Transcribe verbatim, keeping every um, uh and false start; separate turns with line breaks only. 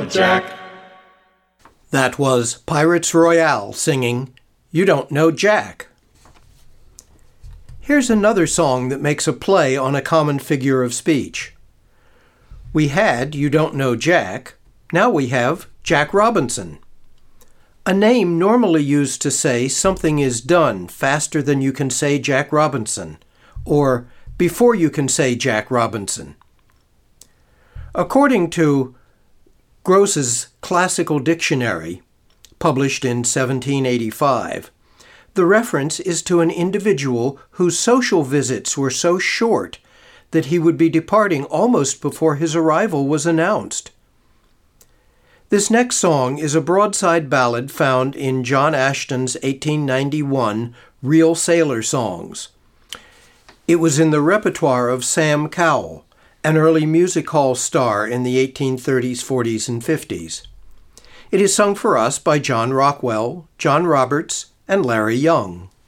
Jack.
That was Pirates Royale singing You Don't Know Jack. Here's another song that makes a play on a common figure of speech. We had You Don't Know Jack, now we have Jack Robinson. A name normally used to say something is done faster than you can say Jack Robinson, or before you can say Jack Robinson. According to Gross's Classical Dictionary, published in seventeen eighty-five, the reference is to an individual whose social visits were so short that he would be departing almost before his arrival was announced. This next song is a broadside ballad found in John Ashton's eighteen ninety-one Real Sailor Songs. It was in the repertoire of Sam Cowell, an early music hall star in the eighteen thirties, forties, and fifties. It is sung for us by John Rockwell, John Roberts, and Larry Young.